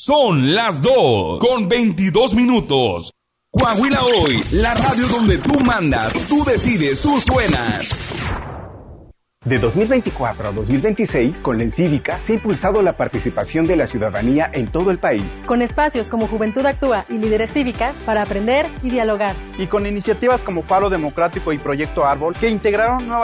Son las 2:22. Coahuila Hoy, la radio donde tú mandas, tú decides, tú suenas. De 2024 a 2026, con la Encívica se ha impulsado la participación de la ciudadanía en todo el país. Con espacios como Juventud Actúa y Líderes Cívicas para aprender y dialogar. Y con iniciativas como Faro Democrático y Proyecto Árbol que integraron nuevas